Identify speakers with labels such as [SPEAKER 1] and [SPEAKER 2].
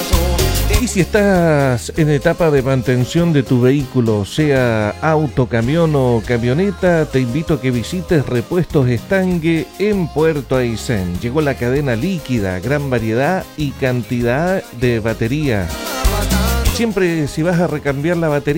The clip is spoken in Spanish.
[SPEAKER 1] Y si estás en etapa de mantención de tu vehículo, sea auto, camión o camioneta, te invito a que visites Repuestos Estangue en Puerto Aysén. Llegó la cadena líquida, gran variedad y cantidad de batería. Siempre si vas a recambiar la batería,